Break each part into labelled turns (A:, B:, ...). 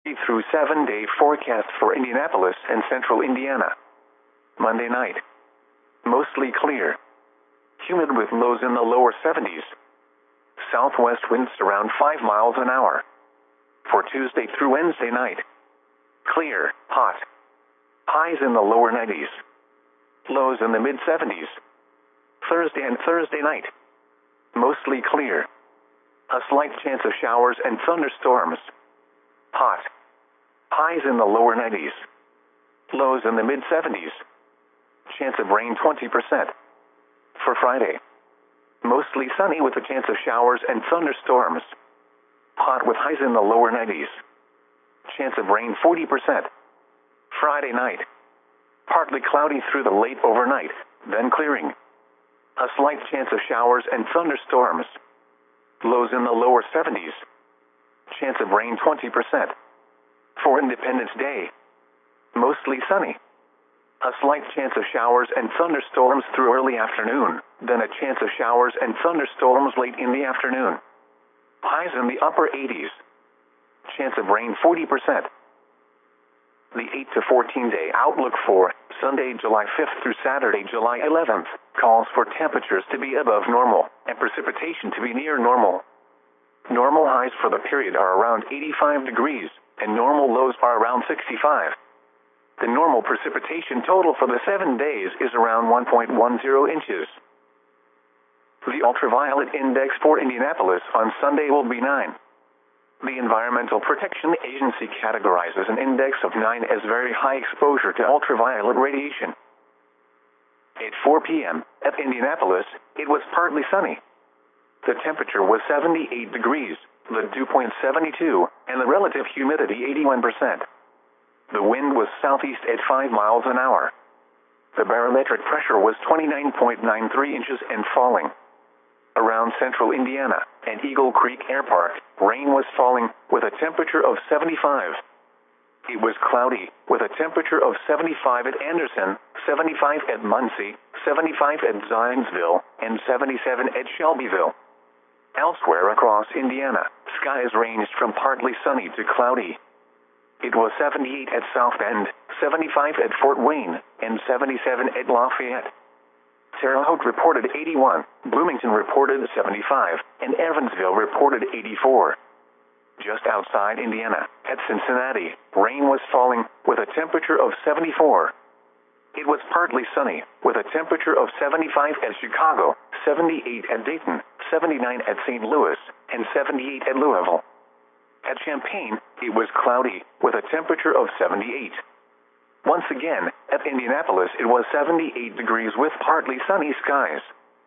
A: through 7-day forecast for Indianapolis and central Indiana. Monday night. Mostly clear. Humid with lows in the lower 70s. Southwest winds around 5 miles an hour. For Tuesday through Wednesday night. Clear, hot. Highs in the lower 90s. Lows in the mid-70s. Thursday and Thursday night. Mostly clear. A slight chance of showers and thunderstorms. Hot. Highs in the lower 90s. Lows in the mid-70s. Chance of rain 20%. For Friday. Mostly sunny with a chance of showers and thunderstorms. Hot with highs in the lower 90s. Chance of rain 40%. Friday night. Partly cloudy through the late overnight, then clearing. A slight chance of showers and thunderstorms. Lows in the lower 70s. Chance of rain 20%. For Independence Day. Mostly sunny. A slight chance of showers and thunderstorms through early afternoon, then a chance of showers and thunderstorms late in the afternoon. Highs in the upper 80s. Chance of rain 40%. The 8 to 14-day outlook for Sunday, July 5th through Saturday, July 11th, calls for temperatures to be above normal and precipitation to be near normal. Normal highs for the period are around 85 degrees, and normal lows are around 65. The normal precipitation total for the 7 days is around 1.10 inches. The ultraviolet index for Indianapolis on Sunday will be 9. The Environmental Protection Agency categorizes an index of 9 as very high exposure to ultraviolet radiation. At 4 p.m. at Indianapolis, it was partly sunny. The temperature was 78 degrees, the dew point 72, and the relative humidity 81%. The wind was southeast at 5 miles an hour. The barometric pressure was 29.93 inches and falling. Around central Indiana and Eagle Creek Air Park, rain was falling with a temperature of 75. It was cloudy with a temperature of 75 at Anderson, 75 at Muncie, 75 at Zionsville, and 77 at Shelbyville. Elsewhere across Indiana, skies ranged from partly sunny to cloudy. It was 78 at South Bend, 75 at Fort Wayne, and 77 at Lafayette. Terre Haute reported 81, Bloomington reported 75, and Evansville reported 84. Just outside Indiana, at Cincinnati, rain was falling with a temperature of 74. It was partly sunny, with a temperature of 75 at Chicago, 78 at Dayton, 79 at St. Louis, and 78 at Louisville. At Champaign, it was cloudy, with a temperature of 78. Once again, at Indianapolis, it was 78 degrees with partly sunny skies.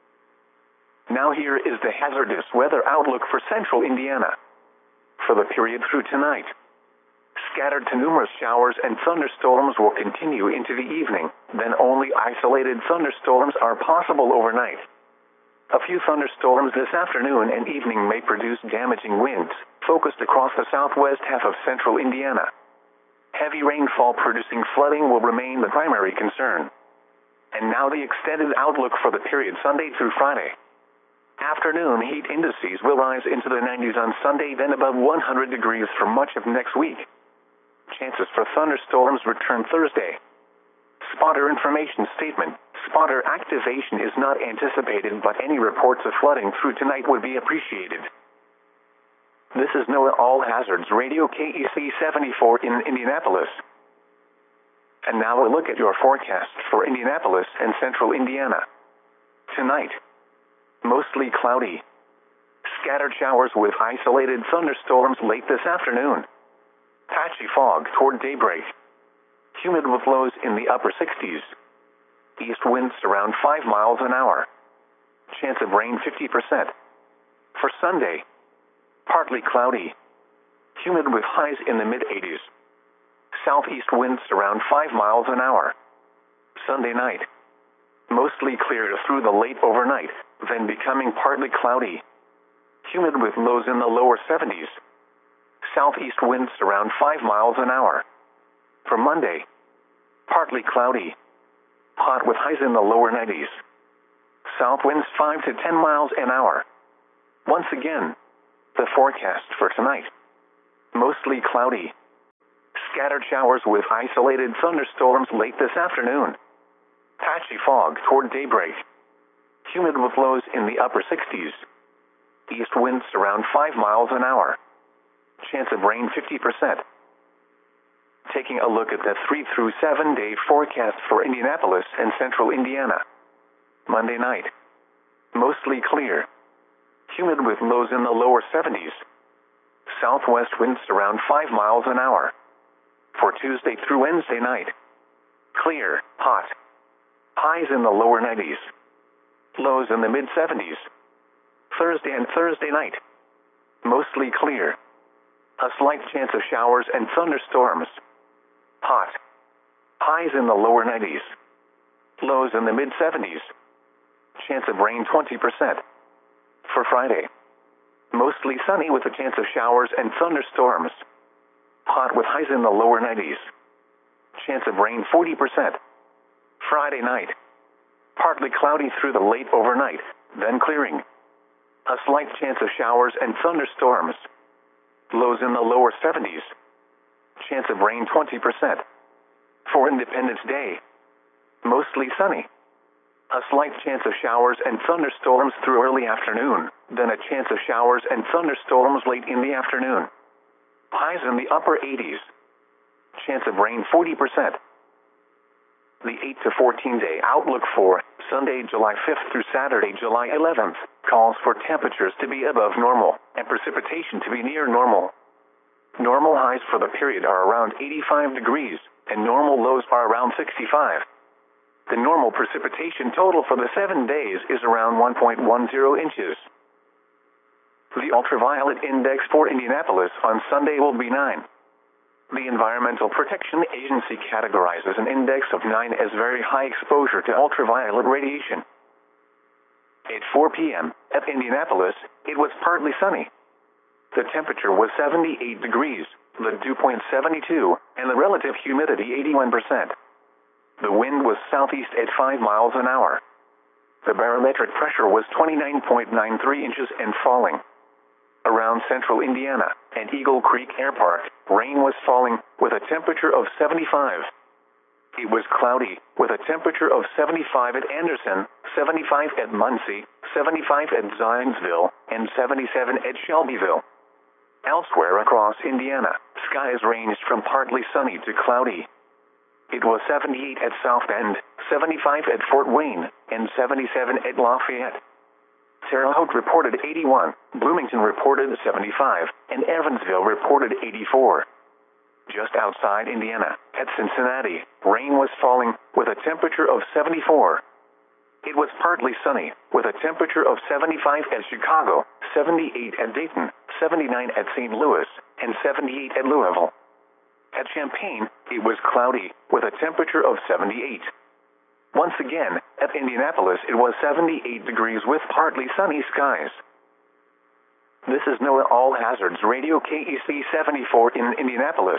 A: Now here is the hazardous weather outlook for central Indiana. For the period through tonight, scattered to numerous showers and thunderstorms will continue into the evening, then only isolated thunderstorms are possible overnight. A few thunderstorms this afternoon and evening may produce damaging winds, focused across the southwest half of central Indiana. Heavy rainfall producing flooding will remain the primary concern. And now the extended outlook for the period Sunday through Friday. Afternoon heat indices will rise into the 90s on Sunday, then above 100 degrees for much of next week. Chances for thunderstorms return Thursday. Spotter information statement. Spotter activation is not anticipated, but any reports of flooding through tonight would be appreciated. This is NOAA All Hazards Radio KEC 74 in Indianapolis. And now a look at your forecast for Indianapolis and central Indiana. Tonight, mostly cloudy. Scattered showers with isolated thunderstorms late this afternoon. Patchy fog toward daybreak. Humid with lows in the upper 60s. East winds around 5 miles an hour. Chance of rain 50%. For Sunday, partly cloudy. Humid with highs in the mid-80s. Southeast winds around 5 miles an hour. Sunday night, mostly clear through the late overnight, then becoming partly cloudy. Humid with lows in the lower 70s. Southeast winds around 5 miles an hour. For Monday, partly cloudy. Hot with highs in the lower 90s. South winds 5 to 10 miles an hour. Once again, the forecast for tonight. Mostly cloudy. Scattered showers with isolated thunderstorms late this afternoon. Patchy fog toward daybreak. Humid with lows in the upper 60s. East winds around 5 miles an hour. Chance of rain 50%. Taking a look at the 3 through 7 day forecast for Indianapolis and central Indiana. Monday night. Mostly clear. Humid with lows in the lower 70s. Southwest winds around 5 miles an hour. For Tuesday through Wednesday night. Clear, hot. Highs in the lower 90s. Lows in the mid-70s. Thursday and Thursday night. Mostly clear. A slight chance of showers and thunderstorms. Hot. Highs in the lower 90s. Lows in the mid-70s. Chance of rain 20%. For Friday. Mostly sunny with a chance of showers and thunderstorms. Hot with highs in the lower 90s. Chance of rain 40%. Friday night. Partly cloudy through the late overnight, then clearing. A slight chance of showers and thunderstorms. Lows in the lower 70s. Chance of rain 20%. For Independence Day. Mostly sunny. A slight chance of showers and thunderstorms through early afternoon, then a chance of showers and thunderstorms late in the afternoon. Highs in the upper 80s. Chance of rain 40%. The 8 to 14 day outlook for Sunday, July 5th through Saturday, July 11th, calls for temperatures to be above normal and precipitation to be near normal. Normal highs for the period are around 85 degrees, and normal lows are around 65. The normal precipitation total for the 7 days is around 1.10 inches. The ultraviolet index for Indianapolis on Sunday will be 9. The Environmental Protection Agency categorizes an index of 9 as very high exposure to ultraviolet radiation. At 4 p.m. at Indianapolis, it was partly sunny. The temperature was 78 degrees, the dew point 72, and the relative humidity 81%. The wind was southeast at 5 miles an hour. The barometric pressure was 29.93 inches and falling. Around central Indiana and Eagle Creek Air Park, rain was falling with a temperature of 75. It was cloudy with a temperature of 75 at Anderson, 75 at Muncie, 75 at Zionsville, and 77 at Shelbyville. Elsewhere across Indiana, skies ranged from partly sunny to cloudy. It was 78 at South Bend, 75 at Fort Wayne, and 77 at Lafayette. Terre Haute reported 81, Bloomington reported 75, and Evansville reported 84. Just outside Indiana, at Cincinnati, rain was falling with a temperature of 74. It was partly sunny with a temperature of 75 at Chicago, 78 at Dayton, 79 at St. Louis, and 78 at Louisville. At Champaign, it was cloudy with a temperature of 78. Once again, at Indianapolis, it was 78 degrees with partly sunny skies. This is NOAA All Hazards Radio KEC 74 in Indianapolis.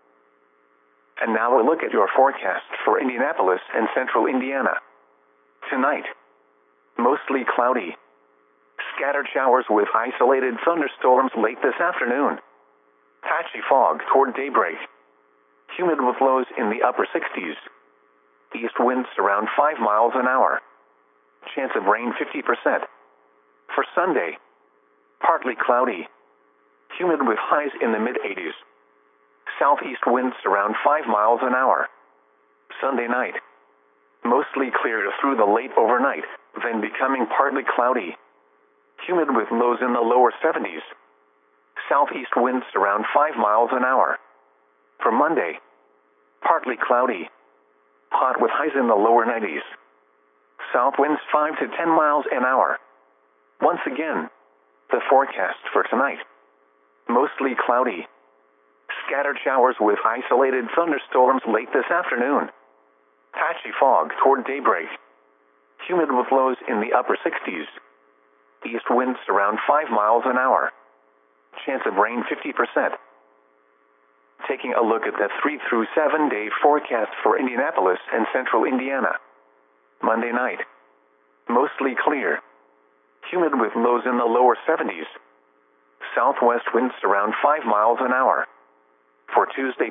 A: And now a look at your forecast for Indianapolis and central Indiana. Tonight, mostly cloudy. Scattered showers with isolated thunderstorms late this afternoon. Patchy fog toward daybreak. Humid with lows in the upper 60s. East winds around 5 miles an hour. Chance of rain 50%. For Sunday, partly cloudy. Humid with highs in the mid-80s. Southeast winds around 5 miles an hour. Sunday night, mostly clear through the late overnight, then becoming partly cloudy. Humid with lows in the lower 70s. Southeast winds around 5 miles an hour. For Monday, partly cloudy. Hot with highs in the lower 90s. South winds 5 to 10 miles an hour. Once again, the forecast for tonight. Mostly cloudy. Scattered showers with isolated thunderstorms late this afternoon. Patchy fog toward daybreak. Humid with lows in the upper 60s. East winds around 5 miles an hour. Chance of rain 50%. Taking a look at the 3 through 7 day forecast for Indianapolis and central Indiana. Monday night. Mostly clear. Humid with lows in the lower 70s. Southwest winds around 5 miles an hour. For Tuesday